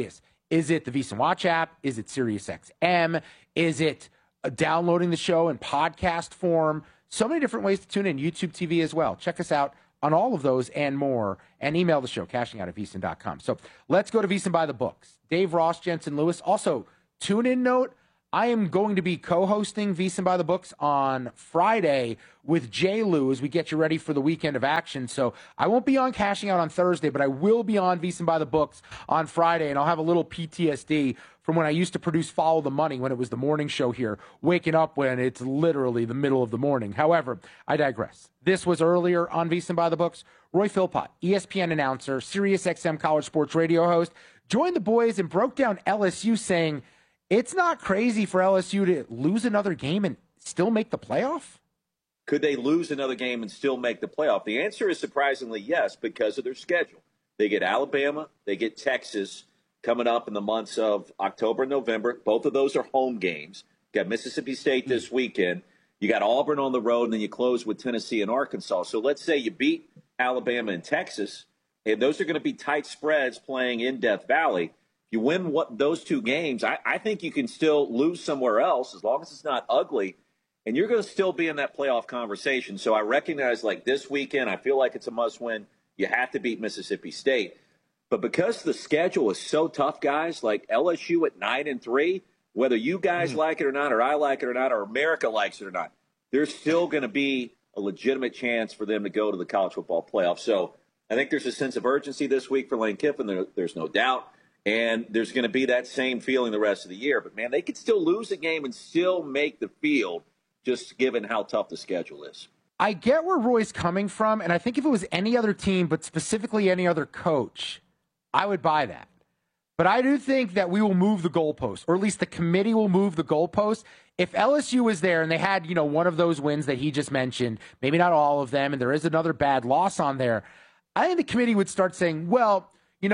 Is it the VSiN Watch app? Is it SiriusXM? Is it downloading the show in podcast form? So many different ways to tune in. YouTube TV as well. Check us out on all of those and more. And email the show, cashingout@vsin.com. So let's go to VSiN by the books. Dave Ross, Jensen Lewis. Also, tune-in note, I am going to be co-hosting VSiN by the books on Friday with Jay Lou as we get you ready for the weekend of action. So I won't be on Cashing Out on Thursday, but I will be on VSiN by the books on Friday, and I'll have a little PTSD from when I used to produce Follow the Money when it was the morning show here, waking up when it's literally the middle of the morning. However, I digress. This was earlier on VSiN by the books. Roy Philpott, ESPN announcer, SiriusXM College Sports Radio host, joined the boys and broke down LSU, saying it's not crazy for LSU to lose another game and still make the playoff? Could they lose another game and still make the playoff? The answer is surprisingly yes, because of their schedule. They get Alabama, they get Texas coming up in the months of October and November. Both of those are home games. You got Mississippi State this weekend. You got Auburn on the road, and then you close with Tennessee and Arkansas. So let's say you beat Alabama and Texas, and those are going to be tight spreads playing in Death Valley. If you win those two games, I think you can still lose somewhere else as long as it's not ugly, and you're going to still be in that playoff conversation. So I recognize, like this weekend, I feel like it's a must-win. You have to beat Mississippi State. But because the schedule is so tough, guys, like LSU at 9-3, whether you guys like it or not, or I like it or not, or America likes it or not, there's still going to be a legitimate chance for them to go to the college football playoff. So I think there's a sense of urgency this week for Lane Kiffin. There's no doubt. And there's going to be that same feeling the rest of the year. But, man, they could still lose a game and still make the field, just given how tough the schedule is. I get where Roy's coming from, and I think if it was any other team, but specifically any other coach, I would buy that. But I do think that we will move the goalpost, or at least the committee will move the goalpost. If LSU was there and they had, one of those wins that he just mentioned, maybe not all of them, and there is another bad loss on there, I think the committee would start saying, well,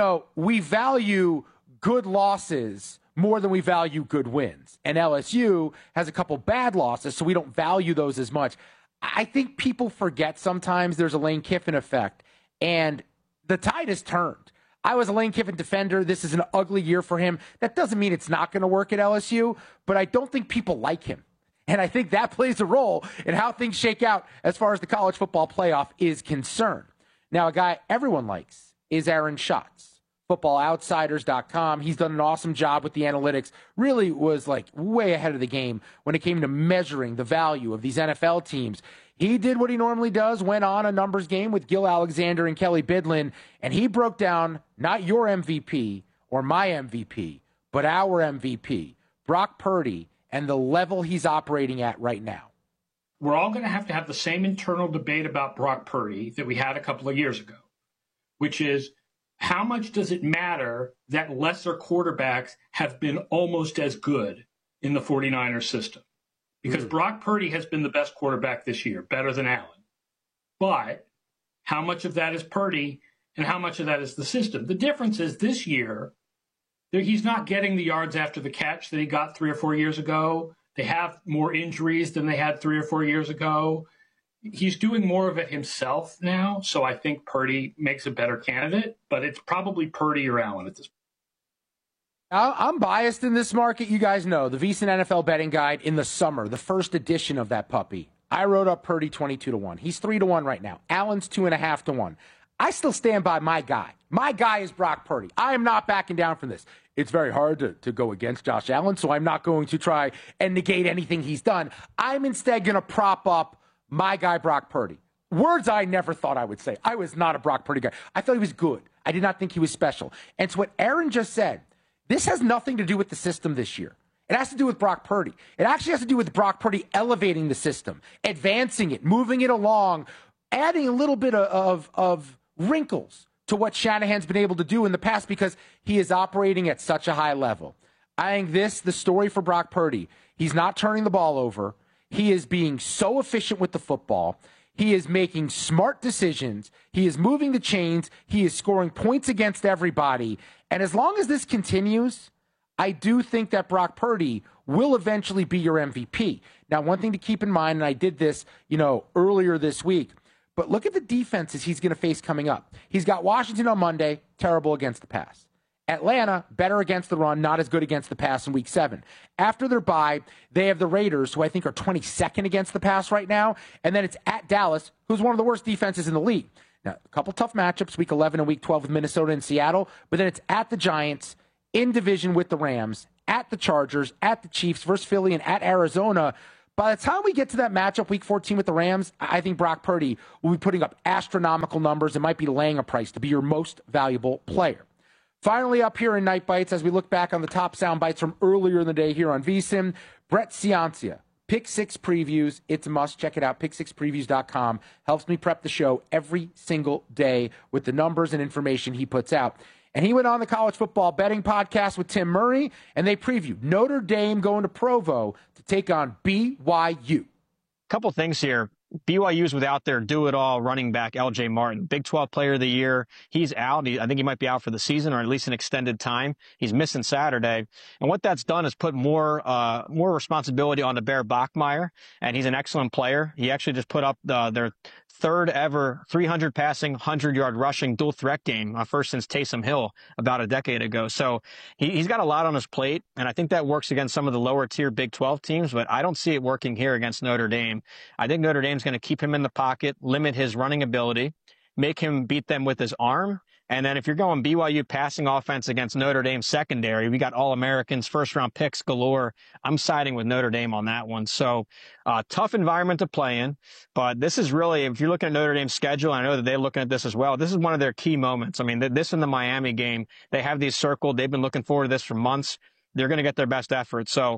we value good losses more than we value good wins. And LSU has a couple bad losses, so we don't value those as much. I think people forget sometimes there's a Lane Kiffin effect, and the tide has turned. I was a Lane Kiffin defender. This is an ugly year for him. That doesn't mean it's not going to work at LSU, but I don't think people like him. And I think that plays a role in how things shake out as far as the college football playoff is concerned. Now, a guy everyone likes is Aaron Schatz, footballoutsiders.com. He's done an awesome job with the analytics, really was like way ahead of the game when it came to measuring the value of these NFL teams. He did what he normally does, went on a numbers game with Gil Alexander and Kelly Bidlin, and he broke down not your MVP or my MVP, but our MVP, Brock Purdy, and the level he's operating at right now. We're all going to have the same internal debate about Brock Purdy that we had a couple of years ago, which is how much does it matter that lesser quarterbacks have been almost as good in the 49ers system? Because Brock Purdy has been the best quarterback this year, better than Allen. But how much of that is Purdy and how much of that is the system? The difference is this year, he's not getting the yards after the catch that he got 3 or 4 years ago. They have more injuries than they had 3 or 4 years ago. He's doing more of it himself now, so I think Purdy makes a better candidate, but it's probably Purdy or Allen at this point. I'm biased in this market. You guys know the VSiN NFL betting guide in the summer, the first edition of that puppy. I wrote up Purdy 22-1. He's 3-1 right now. Allen's 2.5-1. I still stand by my guy. My guy is Brock Purdy. I am not backing down from this. It's very hard to go against Josh Allen, so I'm not going to try and negate anything he's done. I'm instead going to prop up my guy, Brock Purdy. Words I never thought I would say. I was not a Brock Purdy guy. I thought he was good. I did not think he was special. And so what Aaron just said, this has nothing to do with the system this year. It has to do with Brock Purdy. It actually has to do with Brock Purdy elevating the system, advancing it, moving it along, adding a little bit of wrinkles to what Shanahan's been able to do in the past because he is operating at such a high level. I think the story for Brock Purdy, he's not turning the ball over. He is being so efficient with the football. He is making smart decisions. He is moving the chains. He is scoring points against everybody. And as long as this continues, I do think that Brock Purdy will eventually be your MVP. Now, one thing to keep in mind, and I did this, earlier this week, but look at the defenses he's going to face coming up. He's got Washington on Monday, terrible against the pass. Atlanta, better against the run, not as good against the pass in week 7. After their bye, they have the Raiders, who I think are 22nd against the pass right now. And then it's at Dallas, who's one of the worst defenses in the league. Now, a couple tough matchups, week 11 and week 12 with Minnesota and Seattle. But then it's at the Giants, in division with the Rams, at the Chargers, at the Chiefs versus Philly, and at Arizona. By the time we get to that matchup, week 14 with the Rams, I think Brock Purdy will be putting up astronomical numbers and might be laying a price to be your most valuable player. Finally, up here in Night Bites, as we look back on the top sound bites from earlier in the day here on VSiN, Brett Ciancia, Pick 6 Previews. It's a must. Check it out, pick6previews.com. Helps me prep the show every single day with the numbers and information he puts out. And he went on the College Football Betting Podcast with Tim Murray, and they previewed Notre Dame going to Provo to take on BYU. Couple things here. BYU's without their do-it-all running back, L.J. Martin, Big 12 Player of the Year. He's out. I think he might be out for the season or at least an extended time. He's missing Saturday. And what that's done is put more responsibility on the Bear Bachmeier, and he's an excellent player. He actually just put up their third ever 300 passing, 100-yard rushing dual threat game, first since Taysom Hill about a decade ago. So he's got a lot on his plate, and I think that works against some of the lower-tier Big 12 teams, but I don't see it working here against Notre Dame. I think Notre Dame's going to keep him in the pocket, limit his running ability, make him beat them with his arm. And then if you're going BYU passing offense against Notre Dame secondary, we got All-Americans, first-round picks galore. I'm siding with Notre Dame on that one. So tough environment to play in. But this is really, if you're looking at Notre Dame's schedule, I know that they're looking at this as well, this is one of their key moments. I mean, this and the Miami game, they have these circled. They've been looking forward to this for months. They're going to get their best effort. So,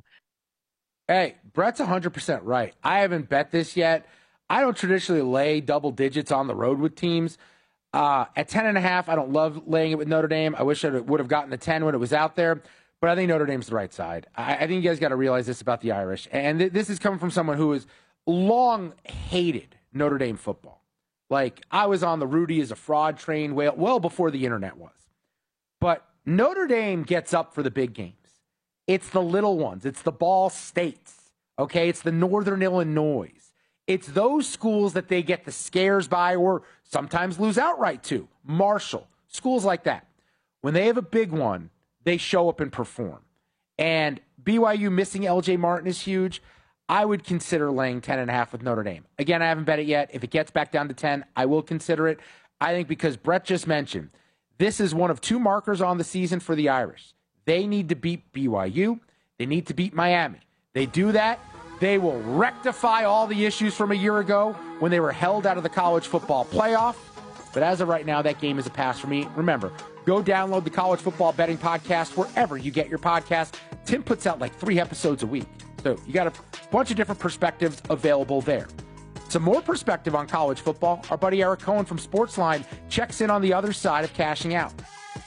hey, Brett's 100% right. I haven't bet this yet. I don't traditionally lay double digits on the road with teams. At 10.5, I don't love laying it with Notre Dame. I wish I would have gotten the 10 when it was out there, but I think Notre Dame's the right side. I think you guys got to realize this about the Irish, and this is coming from someone who has long hated Notre Dame football. Like, I was on the Rudy is a fraud train well before the internet was. But Notre Dame gets up for the big games. It's the little ones. It's the Ball States, okay? It's the Northern Illinois. It's those schools that they get the scares by or sometimes lose outright to. Marshall, schools like that. When they have a big one, they show up and perform. And BYU missing L.J. Martin is huge. I would consider laying 10.5 with Notre Dame. Again, I haven't bet it yet. If it gets back down to 10, I will consider it. I think because Brett just mentioned, this is one of two markers on the season for the Irish. They need to beat BYU. They need to beat Miami. They do that, they will rectify all the issues from a year ago when they were held out of the college football playoff. But as of right now, that game is a pass for me. Remember, go download the College Football Betting Podcast wherever you get your podcast. Tim puts out like 3 episodes a week. So you got a bunch of different perspectives available there. Some more perspective on college football. Our buddy Eric Cohen from Sportsline checks in on the other side of cashing out.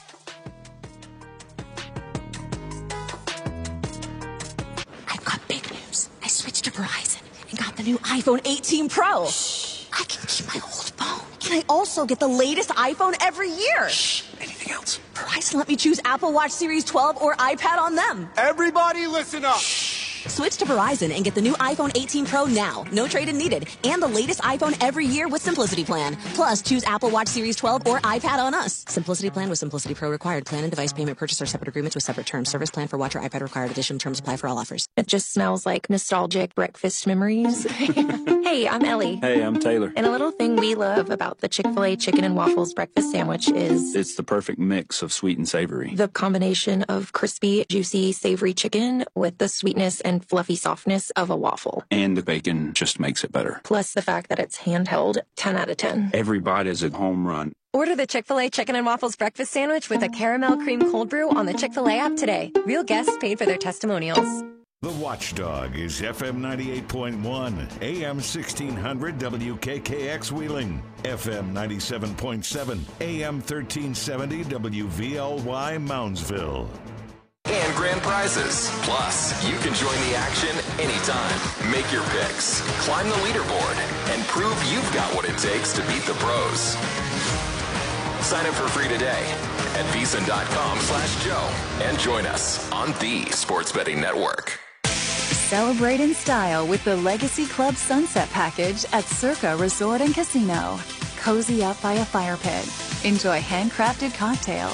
To Verizon and got the new iPhone 18 Pro. Shh. I can keep my old phone. Can I also get the latest iPhone every year? Shh. Anything else? Verizon let me choose Apple Watch Series 12 or iPad on them. Everybody listen up. Shh. Switch to Verizon and get the new iPhone 18 Pro now. No trade-in needed. And the latest iPhone every year with Simplicity Plan. Plus, choose Apple Watch Series 12 or iPad on us. Simplicity Plan with Simplicity Pro required. Plan and device payment purchase are separate agreements with separate terms. Service plan for watch or iPad required. Additional terms apply for all offers. It just smells like nostalgic breakfast memories. Hey, I'm Ellie. Hey, I'm Taylor. And a little thing we love about the Chick-fil-A chicken and waffles breakfast sandwich is it's the perfect mix of sweet and savory. The combination of crispy, juicy, savory chicken with the sweetness and fluffy softness of a waffle. And the bacon just makes it better. Plus the fact that it's handheld, 10 out of 10. Every bite is a home run. Order the Chick-fil-A Chicken and Waffles Breakfast Sandwich with a caramel cream cold brew on the Chick-fil-A app today. Real guests paid for their testimonials. The Watchdog is FM 98.1, AM 1600 WKKX Wheeling, FM 97.7, AM 1370 WVLY Moundsville. And grand prizes. Plus, you can join the action anytime. Make your picks, climb the leaderboard, and prove you've got what it takes to beat the pros. Sign up for free today at VSiN.com/Joe and join us on the Sports Betting Network. Celebrate in style with the Legacy Club Sunset Package at Circa Resort and Casino. Cozy up by a fire pit. Enjoy handcrafted cocktails.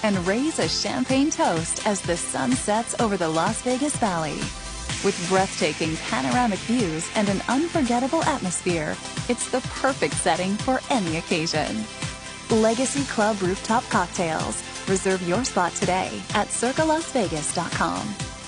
and raise a champagne toast as the sun sets over the Las Vegas Valley. With breathtaking panoramic views and an unforgettable atmosphere, it's the perfect setting for any occasion. Legacy Club Rooftop Cocktails. Reserve your spot today at circalasvegas.com.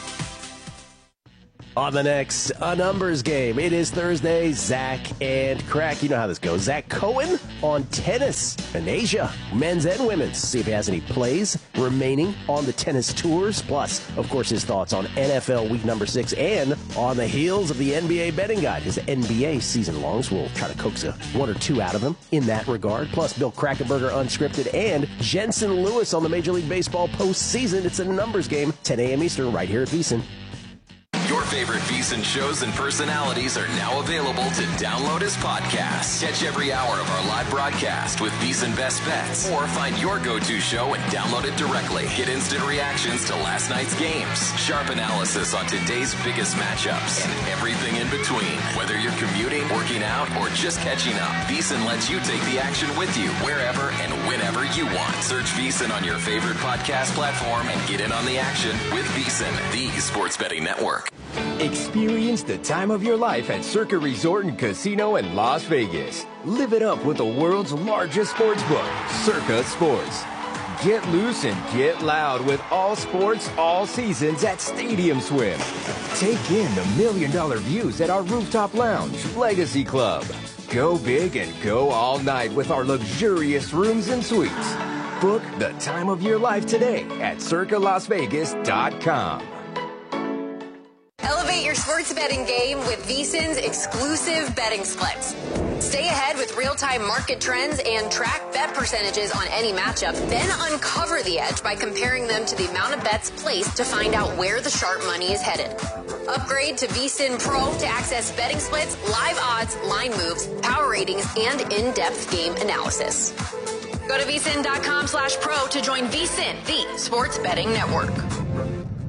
On the next A Numbers Game, it is Thursday. Zach and Crack, you know how this goes. Zach Cohen on tennis in Asia, men's and women's. See if he has any plays remaining on the tennis tours. Plus, of course, his thoughts on NFL Week number 6 and on the heels of the NBA betting guide, his NBA season longs. We'll try to coax one or two out of him in that regard. Plus, Bill Krackomberger Unscripted and Jensen Lewis on the Major League Baseball postseason. It's A Numbers Game, 10 a.m. Eastern, right here at VSiN. Your favorite VSiN shows and personalities are now available to download as podcasts. Catch every hour of our live broadcast with VSiN Best Bets, or find your go-to show and download it directly. Get instant reactions to last night's games, sharp analysis on today's biggest matchups, and everything in between. Whether you're commuting, working out, or just catching up, VSiN lets you take the action with you wherever and whenever you want. Search VSiN on your favorite podcast platform and get in on the action with VSiN, the sports betting network. Experience the time of your life at Circa Resort and Casino in Las Vegas. Live it up with the world's largest sports book, Circa Sports. Get loose and get loud with all sports, all seasons at Stadium Swim. Take in the $1 million views at our rooftop lounge, Legacy Club. Go big and go all night with our luxurious rooms and suites. Book the time of your life today at circalasvegas.com. Elevate your sports betting game with VSiN's exclusive betting splits. Stay ahead with real-time market trends and track bet percentages on any matchup. Then uncover the edge by comparing them to the amount of bets placed to find out where the sharp money is headed. Upgrade to VSiN Pro to access betting splits, live odds, line moves, power ratings, and in-depth game analysis. Go to VSiN.com/pro to join VSiN, the sports betting network.